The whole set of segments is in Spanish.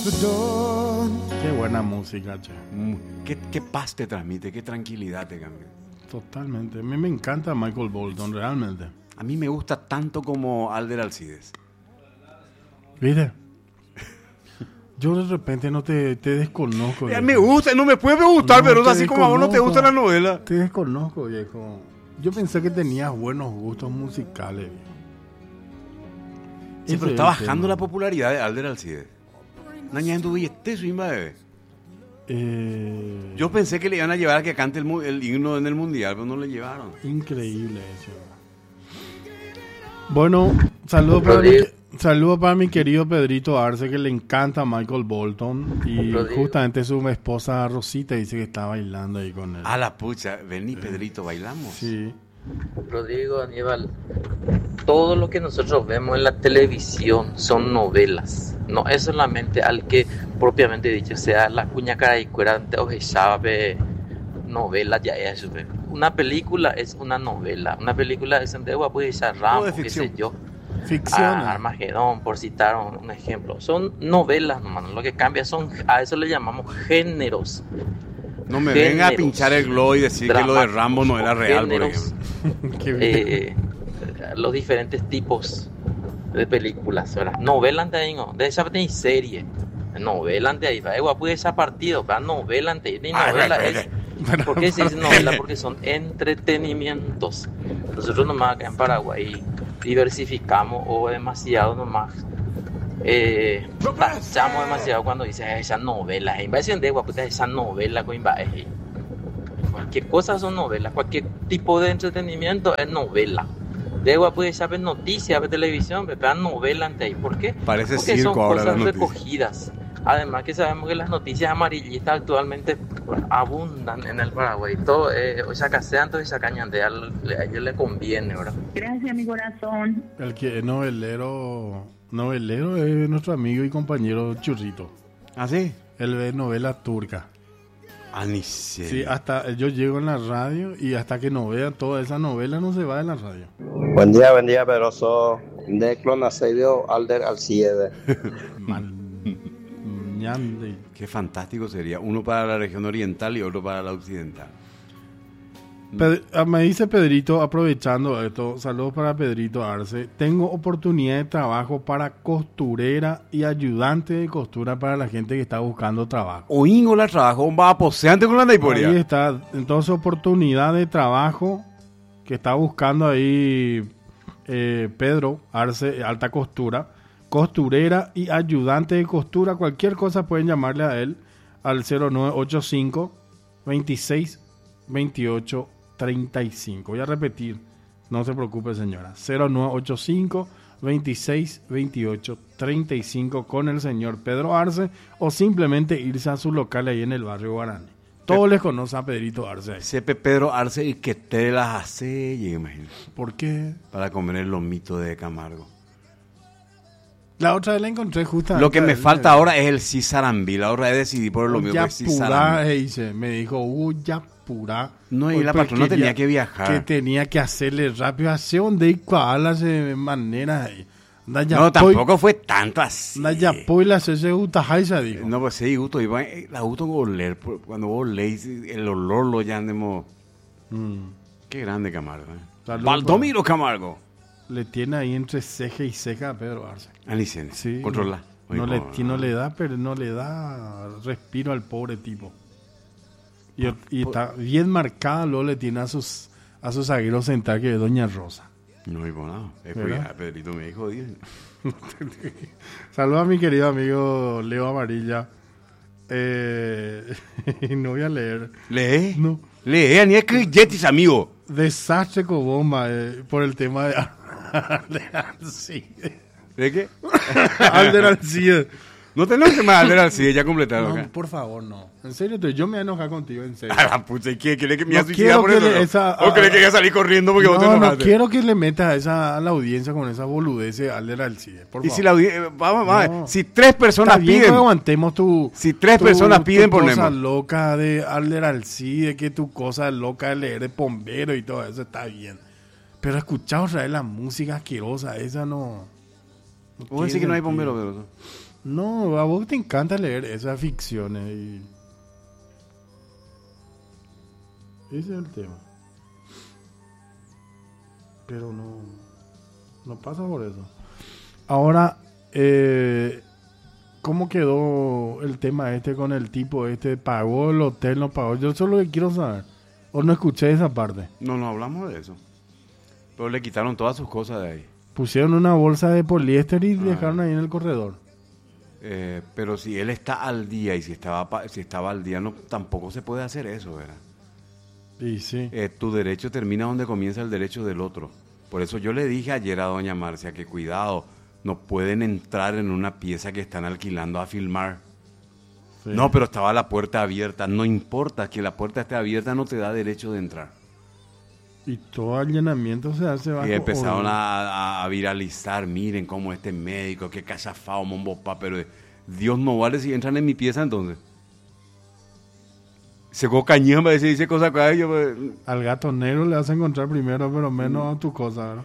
Qué buena música, che. ¿Qué paz te transmite? ¿Qué tranquilidad te cambia? Totalmente. A mí me encanta Michael Bolton, realmente. A mí me gusta tanto como Alder Alcides. ¿Viste? Yo de repente no te desconozco. Me gusta, no me puede gustar, No, pero es te así como a vos no te gusta la novela. Te desconozco, viejo. Yo pensé que tenías buenos gustos musicales, viejo. Sí, pero está bajando la popularidad de Alder Alcides. Naña en tu billete, su bebé. Yo pensé que le iban a llevar a que cante el himno en el mundial, pero no le llevaron. Increíble eso. Bueno, saludos para mi querido Pedrito Arce, que le encanta Michael Bolton. Y justamente su esposa Rosita dice que está bailando ahí con él. A la pucha, vení Pedrito, bailamos. Sí. Rodrigo, Aníbal, todo lo que nosotros vemos en la televisión son novelas. No es solamente al que propiamente dicho sea la cuña cara y cuera o sabe novela ya es. Una película es una novela. Una película es de Ramos, qué sé yo. Ficción. Armagedón, por citar un ejemplo. Son novelas nomás. Lo que cambia son, a eso le llamamos géneros. No me venga a pinchar el globo y decir que lo de Rambo no era real, por ejemplo. Los diferentes tipos de películas, ¿verdad? Novela ante ahí, no. De esa serie. Novela ante ahí. Puede ser partido, ¿verdad? Novela ante ahí. Novela es. ¿Por qué se dice novela? Porque son entretenimientos. Nosotros nomás acá en Paraguay diversificamos o demasiado nomás. Tachamos demasiado cuando dice esa novela. Esa novela con cualquier cosa son novelas. Cualquier tipo de entretenimiento es novela. De agua puede saber noticias, ver televisión, pero novela ante ahí. ¿Por qué? Parece porque circo son ahora cosas recogidas. Además que sabemos que las noticias amarillistas actualmente abundan en el Paraguay. Todo, o sea, casean todo y sacañan de a ellos le conviene, ¿verdad? Gracias, mi corazón. El que es novelero es nuestro amigo y compañero Churrito. ¿Ah, sí? Él ve novelas turcas. Ni sé. Sí, hasta yo llego en la radio y hasta que no vea toda esa novela no se va de la radio. Buen día, Pedroso. De Clonaseidio Alder Alcides. Qué fantástico sería. Uno para la región oriental y otro para la occidental. Me dice Pedrito, aprovechando esto, saludos para Pedrito Arce. Tengo oportunidad de trabajo para costurera y ayudante de costura para la gente que está buscando trabajo. Oingo la trabajo, va a poseante con la naiporia. Ahí está, entonces oportunidad de trabajo que está buscando ahí Pedro Arce, alta costura, costurera y ayudante de costura. Cualquier cosa pueden llamarle a él al 0985 26 28 35. Voy a repetir, no se preocupe señora, 0985 26 28 35 con el señor Pedro Arce, o simplemente irse a su local ahí en el barrio Guaraní. Todos les conocen a Pedrito Arce. Sepe Pedro Arce y que te las hace, imagino. ¿Por qué? Para comer el lomito de Camargo. La otra vez la encontré justamente. Lo que me falta ahora es el Cisarambí. La otra vez decidí por el lomito de Cisarambí. Me dijo, ya pura. No, y la patrona tenía que viajar. Que tenía que hacerle rápido. Hace donde y cuál hace manera. No, tampoco fue tanto así. Ya la se gusta Jaisa, dijo. No, pues sí, gusto. La gusto oler. Cuando vos lees, el olor lo llamamos. Qué grande Camargo. Baldomiro Camargo. Le tiene ahí entre ceja y ceja a Pedro Arce. Alicene, sí, controla. No le da respiro al pobre tipo. Y está bien marcada, luego le tiene a sus zagueros centrales, que es Doña Rosa. No, y bueno, Pedrito me dijo. Saludos a mi querido amigo Leo Amarilla. No voy a leer. ¿Lee? No. Lee, ni es que Yetis, amigo. Desastre con bomba por el tema de Alder Alcides. ¿De qué? Alder Alcides. No tenemos que más Alder Alcides, ya completaron. No, por favor, no. En serio, yo me voy a enojar contigo, en serio. A la pucha, ¿y qué? ¿Quiere que me no voy a suicidar por eso? ¿O cree que voy a salir corriendo porque vos te enojaste? No quiero que le metas a la audiencia con esa boludez de Alder Alcides, por favor. Y si la audiencia... Vamos, si 3 personas piden... que aguantemos si 3 personas piden, ponemos. Tu cosa loca de Alder Alcides, que tu cosa loca de leer de bombero y todo eso, está bien. Pero escuchar otra vez la música asquerosa, esa no... Vos decís que no hay bombero, pero... No, a vos te encanta leer esas ficciones y... Ese es el tema. Pero no pasa por eso. Ahora, ¿cómo quedó el tema este con el tipo este? ¿Pagó el hotel? ¿No pagó? Yo solo quiero saber. ¿O no escuché esa parte? No hablamos de eso. Pero le quitaron todas sus cosas de ahí. Pusieron una bolsa de poliéster y dejaron ahí en el corredor. Pero si él está al día y si estaba al día, no, tampoco se puede hacer eso, ¿verdad? Y sí. Tu derecho termina donde comienza el derecho del otro. Por eso yo le dije ayer a doña Marcia que cuidado, no pueden entrar en una pieza que están alquilando a filmar. Sí. No, pero estaba la puerta abierta. No importa que la puerta esté abierta, no te da derecho de entrar. Y todo allanamiento se hace bajo... Y empezaron a viralizar, miren cómo este médico, qué cachafao, mombopá, pero Dios no vale si entran en mi pieza entonces. Se cañón, me dice cosas que yo... Al gato negro le vas a encontrar primero, pero menos a tu cosa, ¿verdad?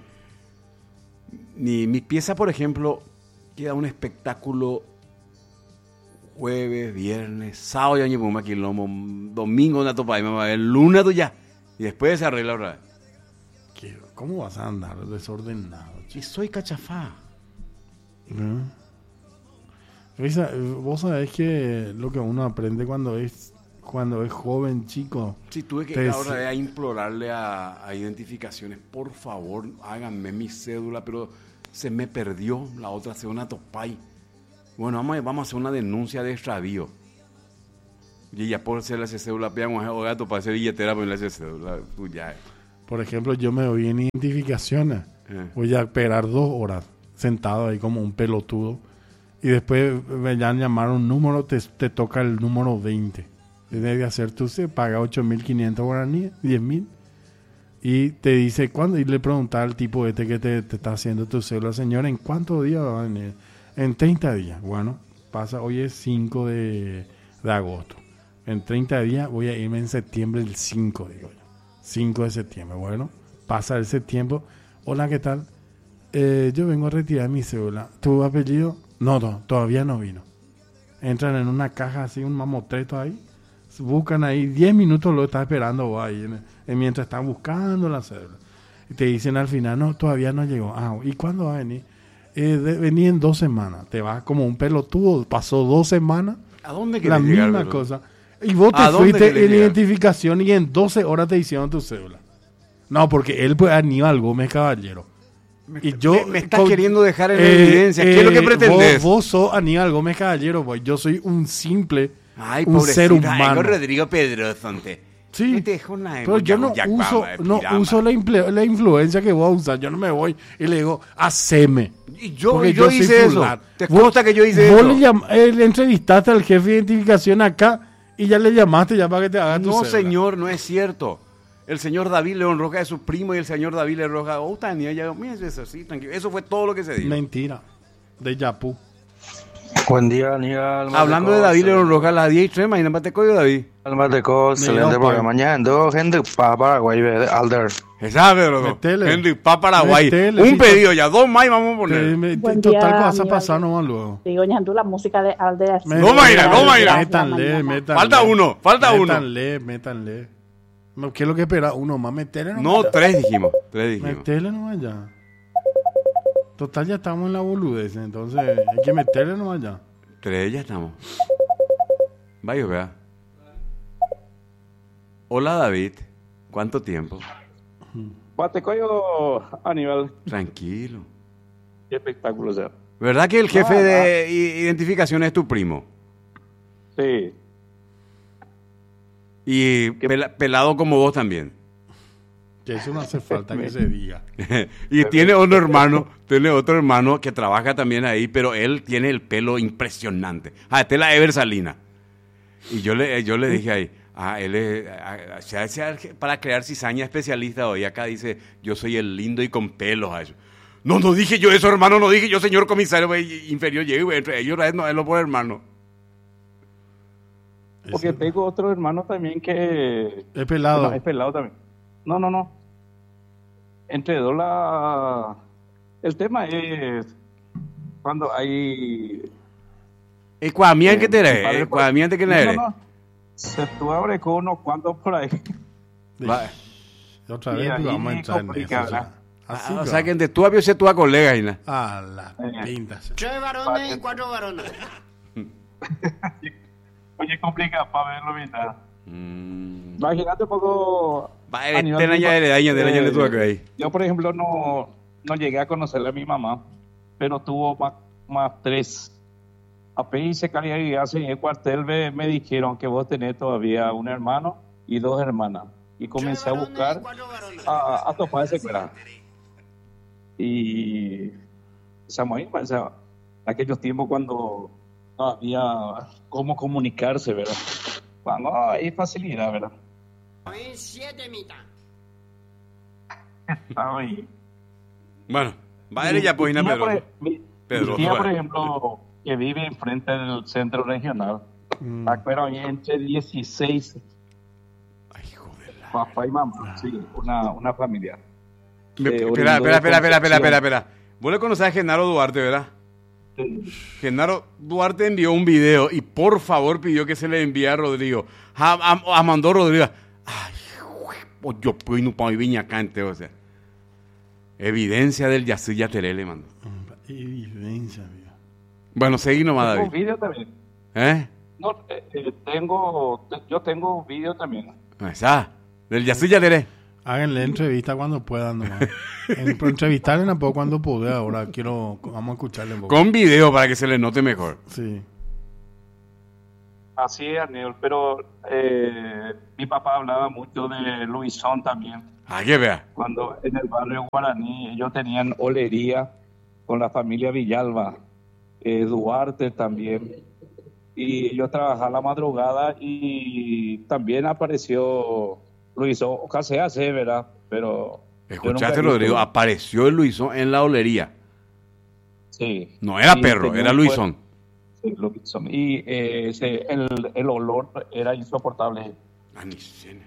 Mi pieza, por ejemplo, queda un espectáculo jueves, viernes, sábado ya llevo un quilombo, domingo una topa y me va a ver, lunes tú ya. Y después se arregla otra vez. ¿Cómo vas a andar desordenado? Y soy cachafá. ¿No? Vos sabés que lo que uno aprende cuando es joven, chico. Sí, tuve que ir ahora a implorarle a identificaciones, por favor, háganme mi cédula, pero se me perdió la otra cédula Topay. Bueno, vamos a hacer una denuncia de extravío. Y ya por hacerle esa cédula, pegamos a gato para hacer billetera, ponerle esa cédula. Ya. Por ejemplo, yo me voy en identificaciones. Voy a esperar 2 horas sentado ahí como un pelotudo. Y después me llamaron un número, te toca el número 20. Debe hacer tú, se paga 8.500 guaraníes, 10.000. Y te dice, ¿cuándo? Y le preguntaba al tipo este que te está haciendo tu cédula, señor, ¿en cuántos días va a venir? En 30 días. Bueno, pasa, hoy es 5 de agosto. En 30 días voy a irme en septiembre el 5, digo yo. 5 de septiembre. Bueno, pasa ese tiempo. Hola, ¿qué tal? Yo vengo a retirar mi cédula. ¿Tu apellido? No, todavía no vino. Entran en una caja así, un mamotreto ahí. Buscan ahí, 10 minutos lo está esperando vos ahí, mientras están buscando la cédula. Y te dicen al final, no, todavía no llegó. ¿Y cuándo va a venir? Venía en 2 semanas. Te vas como un pelotudo, pasó 2 semanas. ¿A dónde querés llegar? La misma cosa. Y vos te fuiste en identificación y en 12 horas te hicieron tu cédula. No, porque él fue Aníbal Gómez Caballero. Y yo me estás queriendo dejar en evidencia. ¿Qué es lo que pretendés? Vos sos Aníbal Gómez Caballero, pues. Yo soy un simple, un ser humano. Rodrigo Pedrozonte. Sí, pero yo no uso la influencia que vos usas. Yo no me voy y le digo, haceme. Y yo hice eso. ¿Te consta que yo hice eso? Vos le entrevistaste al jefe de identificación acá y ya le llamaste ya para que te haga tu cédula. No, señor, no es cierto. El señor David León Roja es su primo y el señor David León Roja, mira eso, sí, tranquilo. Eso fue todo lo que se dijo. Mentira. De Yapú. Buen día, Aníbal. Hablando de David León Roja, las 10:03, imagínate coño, David. Almateco, excelente programa. Mañana, gente, para Paraguay, Alder. Exacto, Henry, para Paraguay. Un pedido ya, 2 más y vamos a poner. Total, vas a pasar nomás luego. Digo, ya tú la música de Alder. No, Mayra. Métanle. Falta uno. Métanle. ¿Qué es lo que espera? ¿Uno más? Métele nomás. No, 3 dijimos. Métele nomás ya. Total, ya estamos en la boludez, entonces hay que meterle nomás ya. 3 ya estamos. Vaya, vea. Hola, David. ¿Cuánto tiempo? Batecoyo, Aníbal. Tranquilo. Qué espectáculo, sea. ¿Verdad que el jefe de identificación es tu primo? Sí. Y pelado como vos también. Que eso no hace falta que se diga. Y tiene otro hermano que trabaja también ahí, pero él tiene el pelo impresionante. Esta es la Ever Salina. Y yo le dije ahí, él es para crear cizaña especialista hoy. Acá dice, yo soy el lindo y con pelos. A eso. No dije yo eso, hermano, no dije yo, señor comisario inferior. Llego entre ellos, no es lo por hermano. Porque tengo otro hermano también que... Es pelado. Es pelado también. No. Entre dos el tema es cuando hay Cuadamián que mi padre, te cuadamián que no, eres. no. Se tú abre con unos cuantos por ahí. Va. Otra Y vez ahí vamos a entrar en eso. complica, Ya. Así O que sea que entre tú habías tu colega y nada. a las pintas. 3 varones y 4 varonas. Oye, complica para verlo bien. Mm. Imagínate un poco. Va, a nivel ten año de daño de tu ahí. Yo, por ejemplo, no llegué a conocerle a mi mamá, pero tuvo más 3. Apenas se calidad en el cuartel me dijeron que vos tenés todavía un hermano y 2 hermanas. Y comencé a buscar a topar ese cara. Y Samuel, o sea, aquellos tiempos cuando no había cómo comunicarse, ¿verdad? Cuando hay facilidad, ¿verdad? Hay 7 mitad. Ay. Bueno, va a ir ya pues, Pedro. Pedro, Mi tía, bueno. por ejemplo, que vive enfrente del centro regional, pero entre 16 Ay, hijo de la... papá y mamá, sí, una familia. Espera. Vos le conocés a Genaro Duarte, ¿verdad? Genaro Duarte envió un video y por favor pidió que se le envíe a Rodrigo. A mandó Rodrigo. Ay, pues yo pues no puedo viña cante, o sea. Evidencia del Yasuya Terele, mando. Evidencia, amigo. Bueno, seguí nomás, Tengo un David. video también. ¿Eh? No, yo tengo un video también. Esa, del Yasuya Terele. Háganle entrevista cuando puedan nomás. Entrevistarle un poco cuando pueda. Ahora vamos a escucharle un poco. Con video para que se le note mejor. Sí. Así es, Arnel, pero mi papá hablaba mucho de Luisón también. Ah, que vea. Cuando en el barrio Guaraní ellos tenían olería con la familia Villalba, Duarte también. Y yo trabajaba la madrugada y también apareció Luisón, casi hace, ¿verdad? Pero Escuchaste, Rodrigo, apareció el Luisón en la olería. Sí. No era Y perro, tenía era un Luisón. Sí, Luisón. Y el olor era insoportable. Ah, ni sé.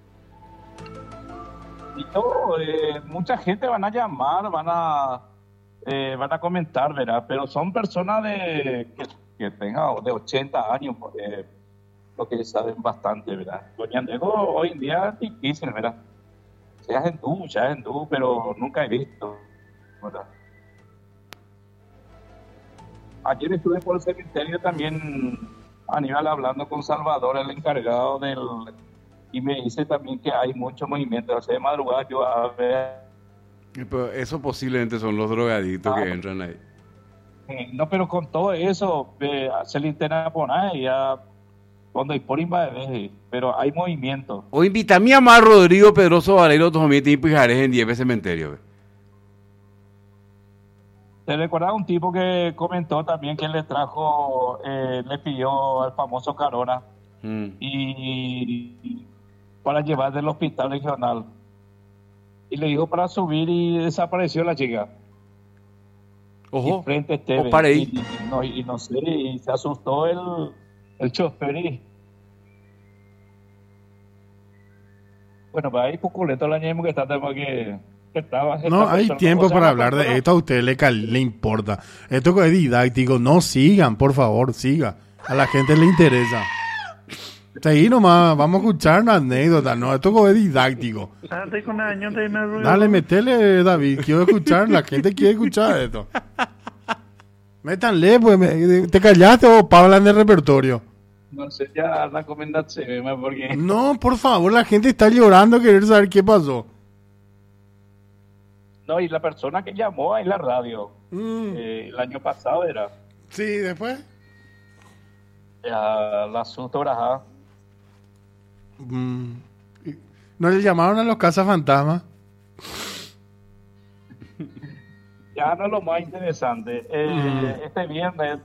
Y todo, mucha gente van a llamar, van a comentar, ¿verdad? Pero son personas que tengan de 80 años, lo que saben bastante, ¿verdad? Doña Nego hoy en día es difícil, ¿verdad? Se es hindú, pero nunca he visto, ¿verdad? Ayer estuve por el cementerio también, Aníbal, hablando con Salvador, el encargado y me dice también que hay mucho movimiento. Hace de madrugada yo a ver... Pero eso posiblemente son los drogadictos que entran ahí. No, pero con todo eso, se le intenta poner ya cuando hay por invadir, pero hay movimiento. O invita a mi amar Rodrigo Pedroso Valero, Tomiti y Pijares en 10 cementerio. ¿Te recuerdas un tipo que comentó también que le trajo, le pidió al famoso Carona y para llevar del hospital regional? Y le dijo para subir y desapareció la chica. Ojo, y frente a Esteve. o para ahí. Y no sé, y se asustó el chofer y... Bueno, pues ahí Puculeto la ñemo que está porque estaba... No hay tiempo para hablar de esto, a usted le importa. Esto es didáctico, no sigan, por favor, siga. A la gente le interesa. Ahí nomás, vamos a escuchar una anécdota, no, esto es didáctico. Dale, metele, David, quiero escuchar, la gente quiere escuchar esto. Métanle, pues, ¿te callaste o hablan de repertorio? No sé, ya la recomendación, porque... No, por favor, la gente está llorando, querer saber qué pasó. No, y la persona que llamó ahí en la radio, el año pasado era... Sí, después. La Asunto Brajá. ¿No le llamaron a los cazafantasmas? Ya no es lo más interesante. Este viernes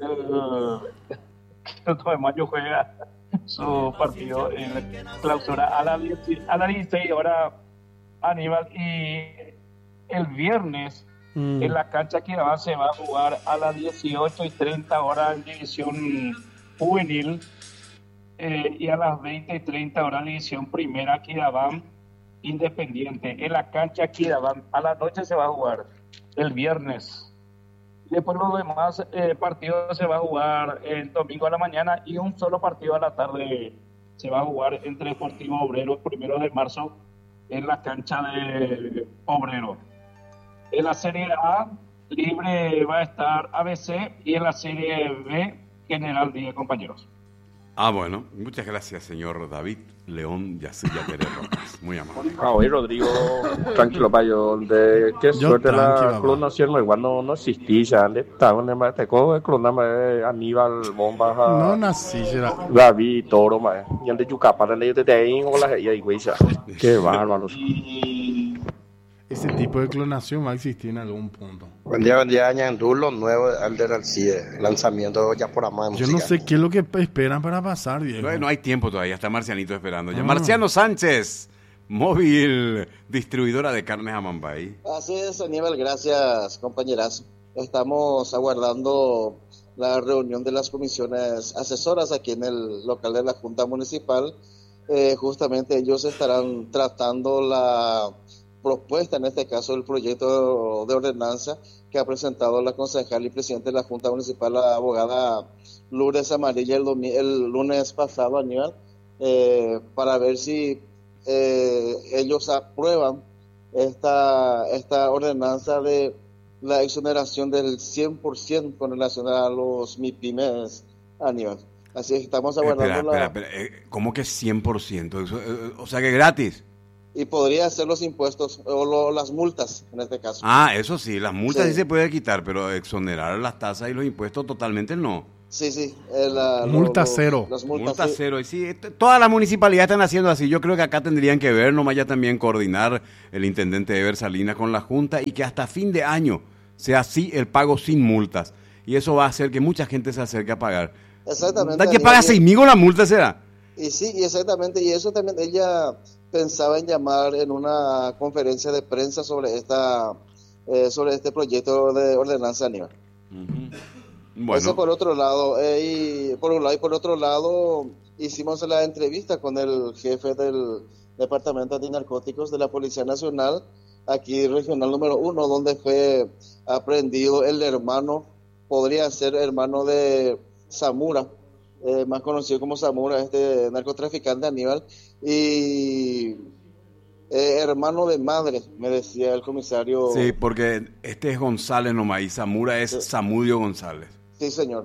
el 2 de mayo juega su partido en la clausura a las 16 horas, Aníbal, y el viernes en la cancha que se va a jugar a las 18:30 horas en división juvenil, y a las 20:30 horas en división primera Quirabán Independiente. En la cancha Quirabán a la noche se va a jugar el viernes. Después los demás partidos se va a jugar el domingo a la mañana y un solo partido a la tarde se va a jugar entre Deportivo Obrero el 1 de marzo en la cancha de Obrero. En la Serie A libre va a estar ABC y en la Serie B General Díaz, compañeros. Bueno, muchas gracias, señor David León Yasuya Rojas. Muy amable. Oye, Rodrigo, tranquilo, payo. De qué suerte la clonación, igual no existía ya. Le estaban en más, te coge clonama Aníbal, Bomba, No nací, será. David, Toro, más. Y el de Yucapa, le de ahí, o la y güey, ya. Qué bárbaros. Ese tipo de clonación va a existir en algún punto. Buen día, Añandulo, nuevo Alder Alcide, lanzamiento ya por amar. Yo no sé qué es lo que esperan para pasar, Diego. No hay tiempo todavía, está Marcianito esperando. Ya. Marciano Sánchez, móvil distribuidora de carnes Amambay. Así es, Aníbal, gracias, compañeras. Estamos aguardando la reunión de las comisiones asesoras aquí en el local de la Junta Municipal. Justamente ellos estarán tratando la propuesta, en este caso el proyecto de ordenanza que ha presentado la concejal y presidente de la Junta Municipal, la abogada Lourdes Amarilla, el lunes pasado, Aníbal, para ver si ellos aprueban esta ordenanza de la exoneración del 100% con relación a los MIPYMES, Aníbal. Así es que estamos aguardando espera, ¿cómo que 100%? Eso, o sea que gratis. Y podría ser los impuestos o las multas en este caso. Eso sí, las multas sí se puede quitar, pero exonerar las tasas y los impuestos totalmente no. Sí. Multa cero. Multa cero. Y sí, todas las municipalidades están haciendo así. Yo creo que acá tendrían que ver, nomás ya también coordinar el intendente Eber Salinas con la Junta y que hasta fin de año sea así el pago sin multas. Y eso va a hacer que mucha gente se acerque a pagar. Exactamente. ¿Da que paga 6.000 con la multa será? Y sí, y exactamente. Y eso también ella pensaba en llamar en una conferencia de prensa sobre este proyecto de ordenanza, Aníbal. Bueno. Eso por otro lado, y por otro lado hicimos la entrevista con el jefe del Departamento de Narcóticos de la Policía Nacional, aquí regional número 1, donde fue aprehendido el hermano, podría ser hermano de Zamora, más conocido como Zamora, este narcotraficante, Aníbal, y hermano de madre, me decía el comisario. Sí, porque este es González nomás y Zamora es Zamudio González. Sí, señor.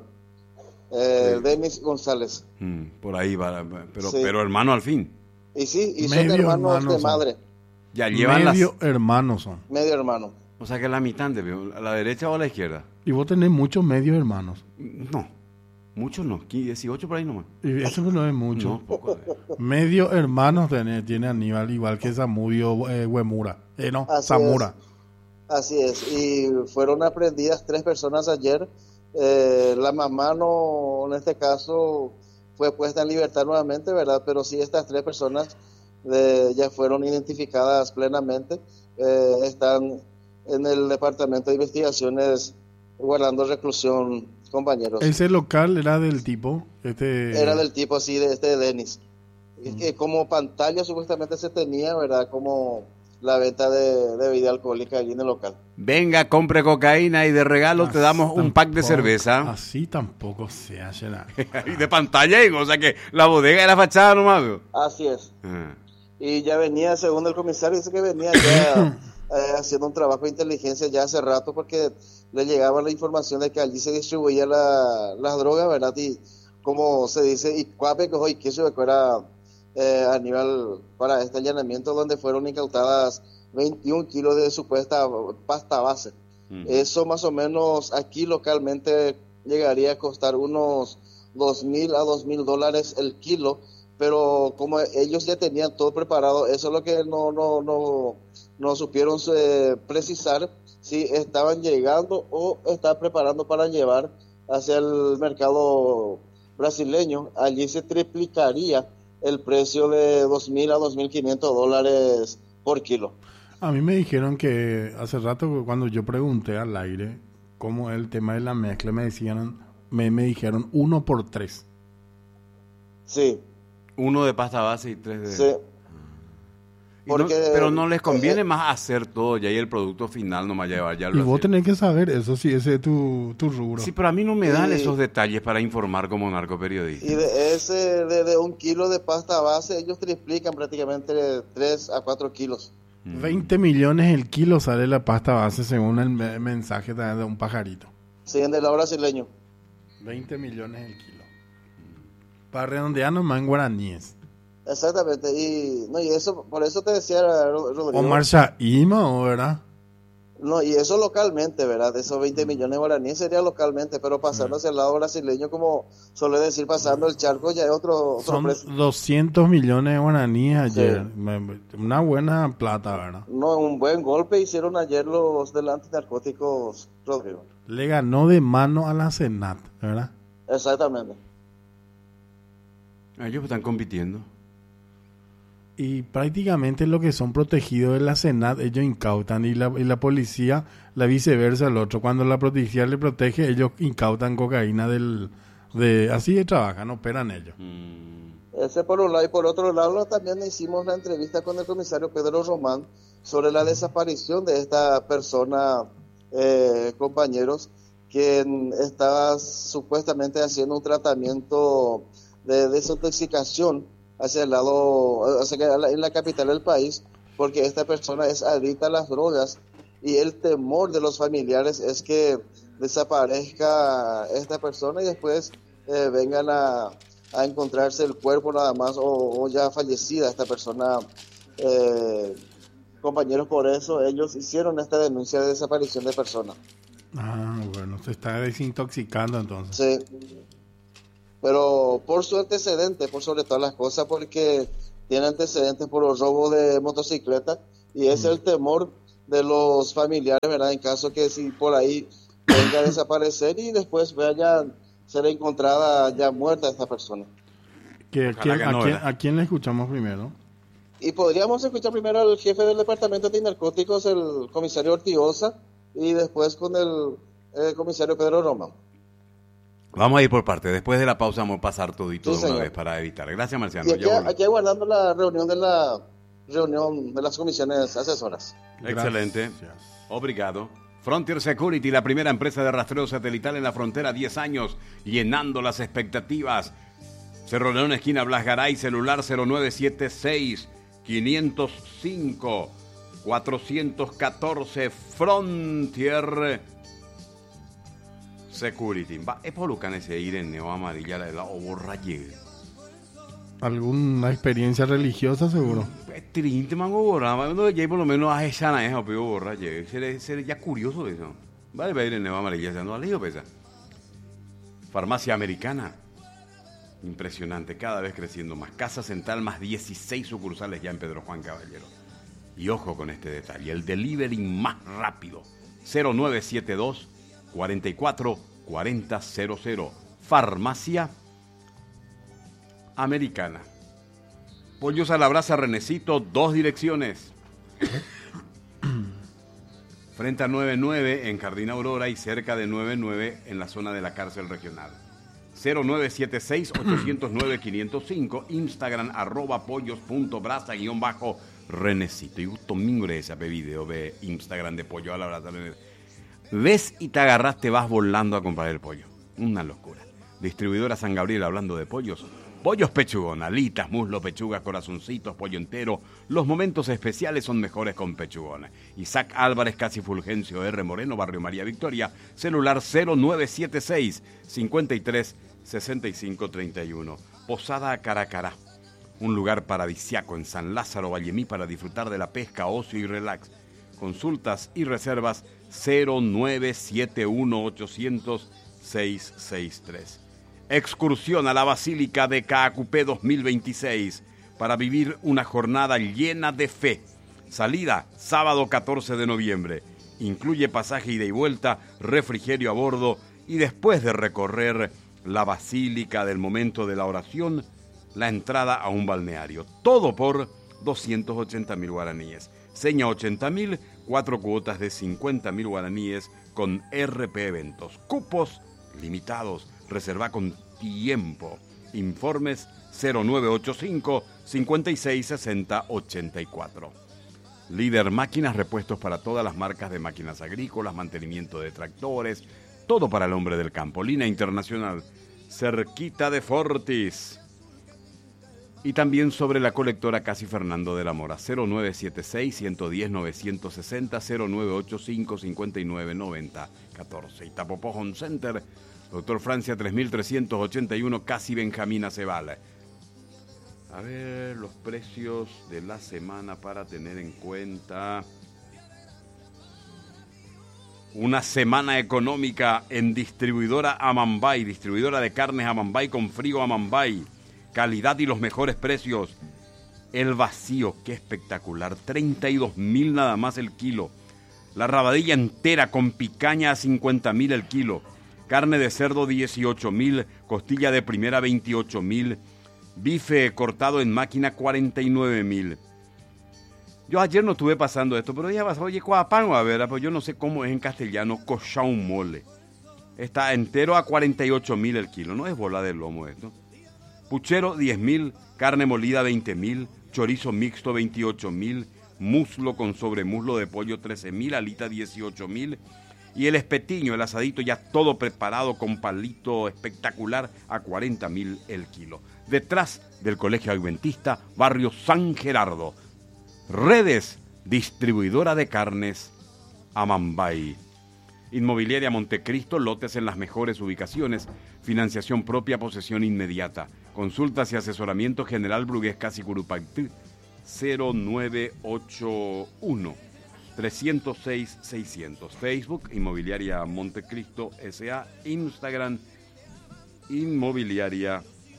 Denis González. Por ahí va, pero hermano al fin. Y sí, y son hermanos de madre. Ya llevan medio hermanos son. Medio hermano. O sea que la mitad, ¿a la derecha o a la izquierda? Y vos tenés muchos medios hermanos. No, muchos no, 18 por ahí nomás. Y eso no es mucho. No, poco. Medio hermanos tiene Aníbal, igual que Zamudio Huemura. Zamora. Así es, y fueron aprehendidas 3 personas ayer. La mamá no, en este caso, fue puesta en libertad nuevamente, ¿verdad? Pero sí, estas 3 personas ya fueron identificadas plenamente. Están en el Departamento de Investigaciones guardando reclusión, compañeros. ¿Ese local era del tipo? Era del tipo, sí, de Denis. Que como pantalla supuestamente se tenía, ¿verdad? Como la venta de bebida alcohólica allí en el local. Venga, compre cocaína y de regalo te damos un pack de cerveza. Así tampoco se hace nada. Y de pantalla, o sea que la bodega era fachada nomás. Así es. Y ya venía, según el comisario, dice que venía ya haciendo un trabajo de inteligencia ya hace rato, porque le llegaba la información de que allí se distribuía las drogas, ¿verdad? Y como se dice, y cuape que hoy quiso que era Aníbal para este allanamiento, donde fueron incautadas 21 kilos de supuesta pasta base. Eso más o menos aquí localmente llegaría a costar unos $2,000 a $2,000 el kilo, pero como ellos ya tenían todo preparado, eso es lo que no supieron precisar si estaban llegando o estaban preparando para llevar hacia el mercado brasileño. Allí se triplicaría el precio de $2,000 a $2,500 por kilo. A mí me dijeron que hace rato, cuando yo pregunté al aire cómo es el tema de la mezcla, me dijeron 1 por 3. Sí. 1 de pasta base y 3 de... Sí. Pero no les conviene más hacer todo ya y el producto final nomás llevar ya. Y vos tenés que saber eso, sí, ese es tu rubro. Sí, pero a mí no me dan esos detalles para informar como narcoperiodista. Y de 1 kilo de pasta base, ellos triplican prácticamente 3 a 4 kilos. 20 millones el kilo sale la pasta base según el mensaje de un pajarito. Sí, en el lado brasileño. 20 millones el kilo. Para redondear nomás en guaraníes. Exactamente, y eso, por eso te decía Rodrigo. Omar Shaima, ¿verdad? No, y eso localmente, ¿verdad? Esos 20 millones de guaraníes sería localmente, pero pasando hacia el lado brasileño, como suele decir, pasando el charco, ya es otro Son precio. 200 millones de guaraníes ayer. Sí. Una buena plata, ¿verdad? No, un buen golpe hicieron ayer los del antinarcóticos, Rodrigo. Le ganó de mano a la Senat, ¿verdad? Exactamente. Ellos están compitiendo. Y prácticamente lo que son protegidos de la Senat, ellos incautan y la policía, la viceversa al otro. Cuando la policía le protege, ellos incautan cocaína así trabajan, operan ellos. Ese por un lado, y por otro lado también hicimos la entrevista con el comisario Pedro Román sobre la desaparición de esta persona, compañeros, quien estaba supuestamente haciendo un tratamiento de desintoxicación hacia el lado, en la capital del país, porque esta persona es adicta a las drogas y el temor de los familiares es que desaparezca esta persona y después vengan a encontrarse el cuerpo nada más o ya fallecida esta persona. Compañeros, por eso ellos hicieron esta denuncia de desaparición de personas. Ah, bueno, se está desintoxicando entonces. Sí. Pero por su antecedente, por sobre todas las cosas, porque tiene antecedentes por los robos de motocicleta y es el temor de los familiares, ¿verdad? En caso que si por ahí venga a desaparecer y después vaya a ser encontrada ya muerta esta persona. ¿A quién le escuchamos primero? Y podríamos escuchar primero al jefe del departamento de narcóticos, el comisario Ortigosa, y después con el comisario Pedro Román. Vamos a ir por parte. Después de la pausa vamos a pasar todo de una vez para evitar. Gracias, Marciano. Y aquí aguardando la reunión de las comisiones asesoras. Excelente. Obrigado. Frontier Security, la primera empresa de rastreo satelital en la frontera, 10 años, llenando las expectativas. Cerro León, esquina Blas Garay, celular 0976 505 414. Frontier Security. Es por lo que ese Irene o amarilla la borralle. ¿Alguna experiencia religiosa seguro? Triste mango borra, no ya por lo menos a esa na pero borralle. Ser ya curioso eso. Vale, Irene o amarilla, no le digo pesa. Farmacia Americana. Impresionante, cada vez creciendo más. Casa Central más 16 sucursales ya en Pedro Juan Caballero. Y ojo con este detalle, el delivery más rápido. 0972 44 40 00. Farmacia Americana. Pollos a la brasa Renecito, 2 direcciones. Frente a 99 en Jardín Aurora y cerca de 99 en la zona de la cárcel regional. 0976-809-505. Instagram @pollos.brasa_Renecito. Y gusto mingre ese video de Instagram de Pollo a la brasa. Ves y te agarras, te vas volando a comprar el pollo. Una locura. Distribuidora San Gabriel, hablando de pollos. Pollos pechugón, alitas, muslo, pechugas, corazoncitos, pollo entero. Los momentos especiales son mejores con pechugón. Isaac Álvarez, Casi Fulgencio R. Moreno, Barrio María Victoria. Celular 0976 53 65 31. Posada Caracará. Un lugar paradisiaco en San Lázaro, Vallemí, para disfrutar de la pesca, ocio y relax. Consultas y reservas 0971 800 663. Excursión a la Basílica de Caacupé 2026 para vivir una jornada llena de fe. Salida sábado 14 de noviembre. Incluye pasaje ida y vuelta, refrigerio a bordo y después de recorrer la Basílica del momento de la oración, la entrada a un balneario. Todo por 280.000 guaraníes. Seña 80.000, 4 cuotas de 50.000 guaraníes con RP Eventos. Cupos limitados. Reserva con tiempo. Informes 0985 56 60 84. Líder Máquinas, repuestos para todas las marcas de máquinas agrícolas, mantenimiento de tractores, todo para el hombre del campo. Línea Internacional, cerquita de Fortis. Y también sobre la colectora Casi Fernando de la Mora, 0976-110-960, 0985-5990-14. Itapopo Home Center, Doctor Francia 3381, Casi Benjamín Aceval. A ver, los precios de la semana para tener en cuenta. Una semana económica en distribuidora Amambay, distribuidora de carnes Amambay con frío Amambay. Calidad y los mejores precios. El vacío, qué espectacular. 32.000 nada más el kilo. La rabadilla entera con picaña a 50.000 el kilo. Carne de cerdo 18.000. Costilla de primera 28.000. Bife cortado en máquina 49.000. Yo ayer no estuve pasando esto, pero ya vas, oye, Coapán, a ver, pues yo no sé cómo es en castellano, cochón mole. Está entero a 48.000 el kilo, no es bola de lomo esto. Puchero 10.000, carne molida 20.000, chorizo mixto 28.000, muslo con sobremuslo de pollo 13.000, alita 18.000 y el espetiño, el asadito ya todo preparado con palito espectacular a 40.000 el kilo. Detrás del Colegio Adventista, barrio San Gerardo. Redes, distribuidora de carnes Amambay. Inmobiliaria Montecristo, lotes en las mejores ubicaciones, financiación propia, posesión inmediata. Consultas y asesoramiento General Brugués Casi Curupaytí, 0981 306 600. Facebook, Inmobiliaria Montecristo S.A. Instagram, Inmobiliaria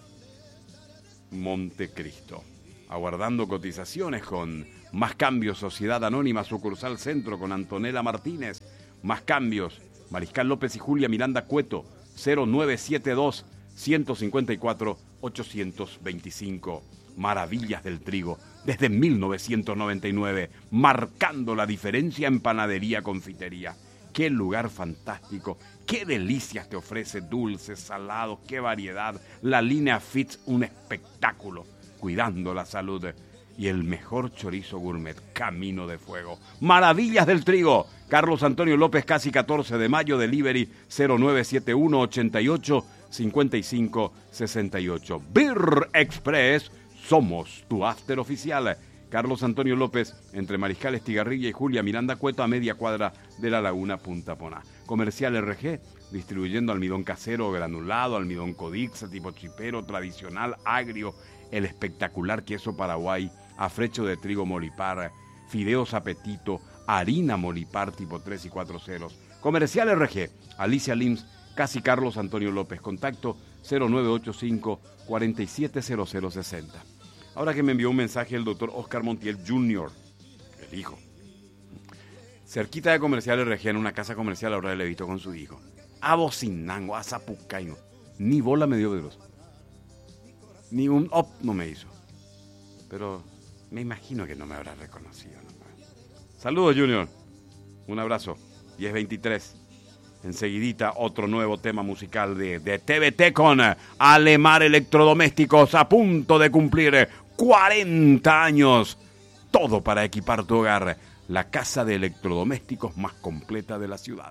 Montecristo. Aguardando cotizaciones con Más Cambios, Sociedad Anónima, sucursal Centro con Antonella Martínez. Más Cambios, Mariscal López y Julia Miranda Cueto, 0972 154 825. Maravillas del trigo, desde 1999, marcando la diferencia en panadería, confitería. Qué lugar fantástico, qué delicias te ofrece, dulces, salados, qué variedad. La línea Fitz, un espectáculo, cuidando la salud. Y el mejor chorizo gourmet, Camino de Fuego. Maravillas del trigo, Carlos Antonio López, Casi 14 de mayo, delivery 0971 88 55 68. Beer Express, somos tu after oficial. Carlos Antonio López, entre Mariscal Estigarribia y Julia Miranda Cueto, a media cuadra de la Laguna Punta Poná. Comercial RG, distribuyendo almidón casero, granulado, almidón Codix, tipo chipero, tradicional, agrio, el espectacular queso Paraguay, afrecho de trigo Molipar, fideos Apetito, harina Molipar tipo 3 y 4 ceros. Comercial RG, Alicia Lims, Casi Carlos Antonio López, contacto 0985 470060. Ahora que me envió un mensaje el doctor Oscar Montiel Jr., el hijo, cerquita de Comercial RG, en una casa comercial, ahora le he visto con su hijo, a Bocinango, a Zapucaino, ni bola me dio Veloz, ni un op no me hizo, pero me imagino que no me habrá reconocido. ¿No? Saludos, Junior, un abrazo. 10:23. Enseguidita otro nuevo tema musical de TVT con Alemar Electrodomésticos, a punto de cumplir 40 años. Todo para equipar tu hogar. La casa de electrodomésticos más completa de la ciudad.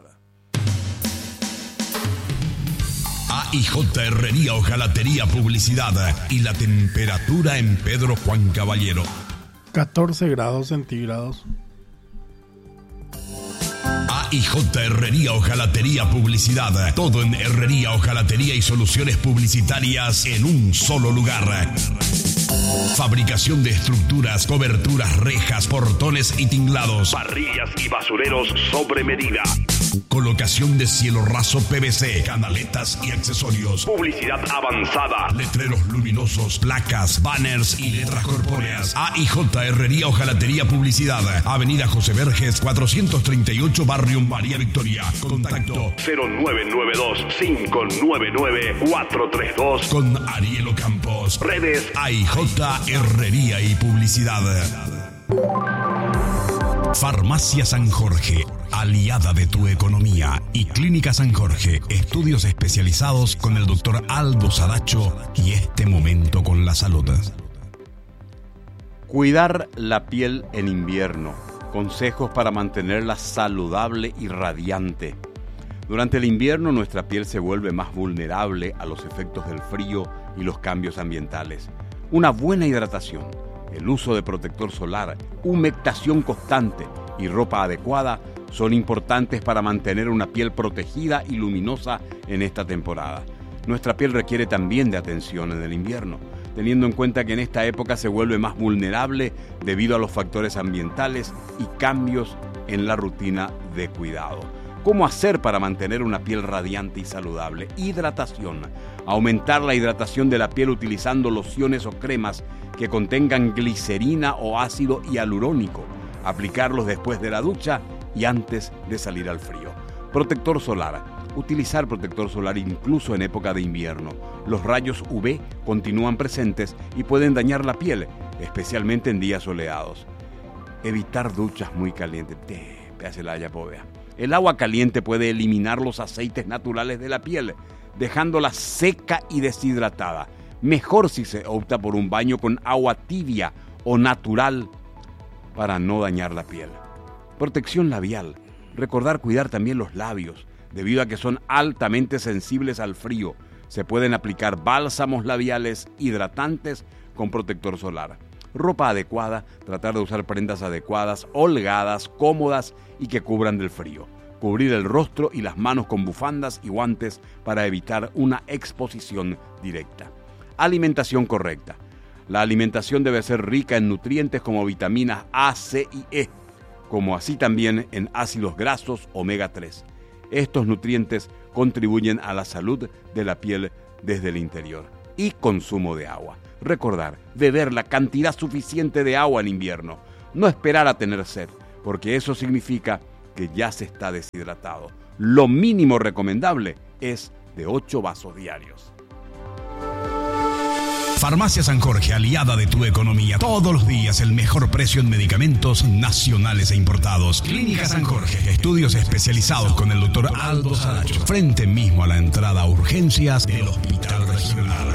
AIJ Herrería Hojalatería Publicidad y la temperatura en Pedro Juan Caballero. 14 grados centígrados. AIJ Herrería Hojalatería Publicidad. Todo en herrería, hojalatería y soluciones publicitarias en un solo lugar. Fabricación de estructuras, coberturas, rejas, portones y tinglados. Parrillas y basureros sobre medida. Colocación de cielo raso PVC, canaletas y accesorios. Publicidad avanzada. Letreros luminosos, placas, banners y letras corpóreas. AIJ Herrería Hojalatería Publicidad. Avenida José Verges, 438, Barrio María Victoria. Contacto 0992-599-432 con Ariel Ocampos. Redes AIJ Herrería y Publicidad. Farmacia San Jorge, aliada de tu economía, y Clínica San Jorge, estudios especializados con el doctor Aldo Sadacho y este momento con la salud. Cuidar la piel en invierno. Consejos para mantenerla saludable y radiante. Durante el invierno nuestra piel se vuelve más vulnerable a los efectos del frío y los cambios ambientales. Una buena hidratación, el uso de protector solar, humectación constante y ropa adecuada son importantes para mantener una piel protegida y luminosa en esta temporada. Nuestra piel requiere también de atención en el invierno, teniendo en cuenta que en esta época se vuelve más vulnerable debido a los factores ambientales y cambios en la rutina de cuidado. ¿Cómo hacer para mantener una piel radiante y saludable? Hidratación. Aumentar la hidratación de la piel utilizando lociones o cremas que contengan glicerina o ácido hialurónico. Aplicarlos después de la ducha y antes de salir al frío. Protector solar. Utilizar protector solar incluso en época de invierno. Los rayos UV continúan presentes y pueden dañar la piel, especialmente en días soleados. Evitar duchas muy calientes. El agua caliente puede eliminar los aceites naturales de la piel, dejándola seca y deshidratada. Mejor si se opta por un baño con agua tibia o natural para no dañar la piel. Protección labial. Recordar cuidar también los labios, debido a que son altamente sensibles al frío. Se pueden aplicar bálsamos labiales hidratantes con protector solar. Ropa adecuada, tratar de usar prendas adecuadas, holgadas, cómodas y que cubran del frío. Cubrir el rostro y las manos con bufandas y guantes para evitar una exposición directa. Alimentación correcta. La alimentación debe ser rica en nutrientes como vitaminas A, C y E, como así también en ácidos grasos omega 3. Estos nutrientes contribuyen a la salud de la piel desde el interior. Y consumo de agua. Recordar, beber la cantidad suficiente de agua en invierno. No esperar a tener sed, porque eso significa que ya se está deshidratado. Lo mínimo recomendable es de 8 vasos diarios. Farmacia San Jorge, aliada de tu economía. Todos los días el mejor precio en medicamentos nacionales e importados. Clínica San Jorge, estudios especializados con el doctor Aldo Sadacho. Frente mismo a la entrada a urgencias del Hospital Regional.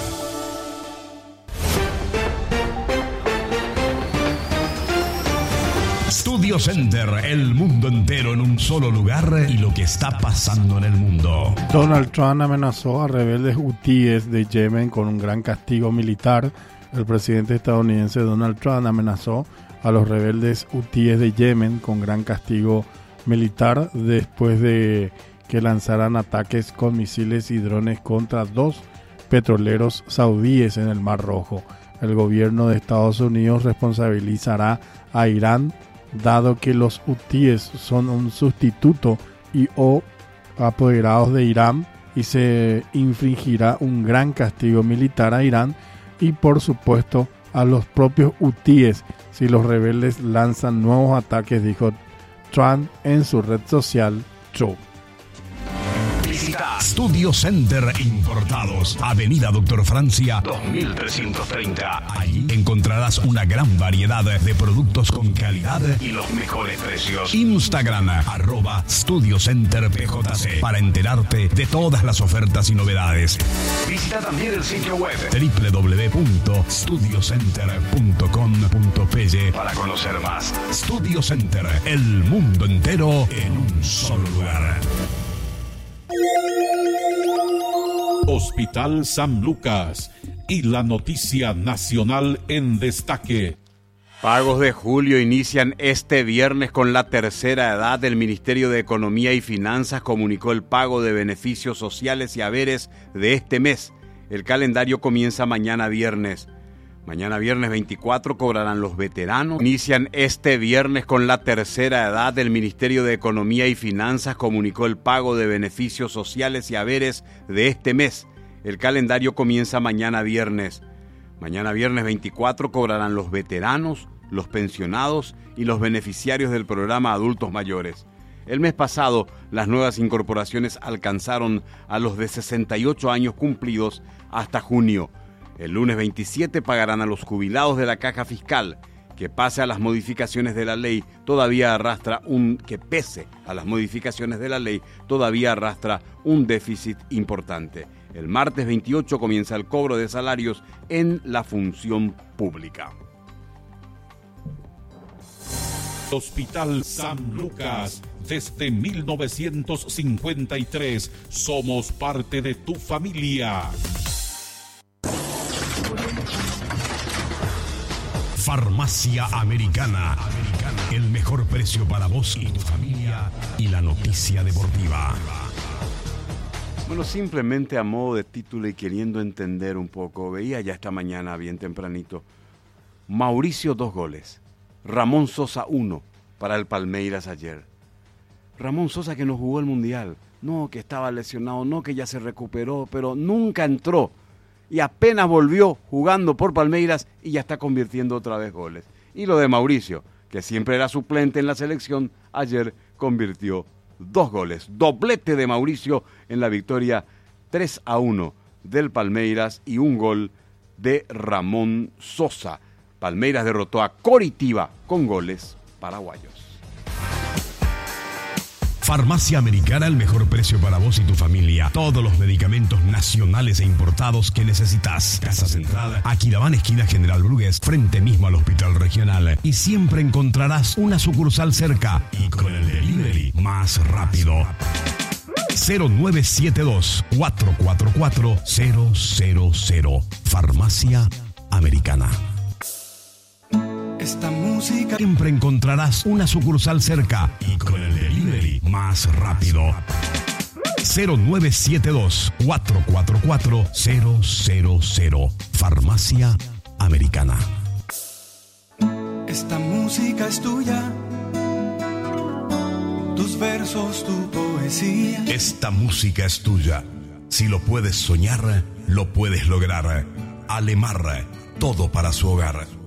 Studio Center, el mundo entero en un solo lugar y lo que está pasando en el mundo. Donald Trump amenazó a rebeldes hutíes de Yemen con un gran castigo militar. El presidente estadounidense Donald Trump amenazó a los rebeldes hutíes de Yemen con gran castigo militar después de que lanzaran ataques con misiles y drones contra 2 petroleros saudíes en el Mar Rojo. El gobierno de Estados Unidos responsabilizará a Irán, dado que los hutíes son un sustituto y o apoderados de Irán, y se infligirá un gran castigo militar a Irán y por supuesto a los propios hutíes si los rebeldes lanzan nuevos ataques, dijo Trump en su red social Truth. Visita Studio Center Importados, Avenida Doctor Francia 2330. Allí encontrarás una gran variedad de productos con calidad y los mejores precios. Instagram @StudioCenterPJC para enterarte de todas las ofertas y novedades. Visita también el sitio web www.studiocenter.com.py para conocer más. Studio Center, el mundo entero en un solo lugar. Hospital San Lucas y la noticia nacional en destaque. Pagos de julio inician este viernes con la tercera edad. El Ministerio de Economía y Finanzas comunicó el pago de beneficios sociales y haberes de este mes. El calendario comienza mañana viernes. Mañana viernes 24 cobrarán los veteranos. Inician este viernes con la tercera edad. El Ministerio de Economía y Finanzas comunicó el pago de beneficios sociales y haberes de este mes. El calendario comienza mañana viernes. Mañana viernes 24 cobrarán los veteranos, los pensionados y los beneficiarios del programa Adultos Mayores. El mes pasado, las nuevas incorporaciones alcanzaron a los de 68 años cumplidos hasta junio. El lunes 27 pagarán a los jubilados de la Caja Fiscal que pese a las modificaciones de la ley, todavía arrastra un déficit importante. El martes 28 comienza el cobro de salarios en la función pública. Hospital San Lucas, desde 1953, somos parte de tu familia. Farmacia Americana, el mejor precio para vos y tu familia y la noticia deportiva. Bueno, simplemente a modo de título y queriendo entender un poco, veía ya esta mañana bien tempranito, Mauricio 2 goles, Ramón Sosa 1 para el Palmeiras ayer. Ramón Sosa que no jugó el Mundial, no que estaba lesionado, no que ya se recuperó, pero nunca entró y apenas volvió jugando por Palmeiras y ya está convirtiendo otra vez goles. Y lo de Mauricio, que siempre era suplente en la selección, ayer convirtió 2 goles, doblete de Mauricio en la victoria 3-1 del Palmeiras y un gol de Ramón Sosa. Palmeiras derrotó a Coritiba con goles paraguayos. Farmacia Americana, el mejor precio para vos y tu familia. Todos los medicamentos nacionales e importados que necesitas. Casa Central, Aquilabán, esquina General Brugués, frente mismo al Hospital Regional. Y siempre encontrarás una sucursal cerca y con el delivery más rápido. 0972-444-000. Farmacia Americana. Esta música siempre encontrarás una sucursal cerca y con el delivery más rápido. 0972-444-000. Farmacia Americana. Esta música es tuya. Tus versos, tu poesía. Esta música es tuya. Si lo puedes soñar, lo puedes lograr. Alemar, todo para su hogar.